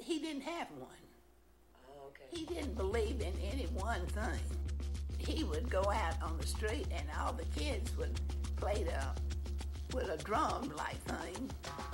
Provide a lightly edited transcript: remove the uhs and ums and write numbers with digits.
he didn't have one. Oh, okay. He didn't believe in any one thing. He would go out on the street and all the kids would play with a drum-like thing,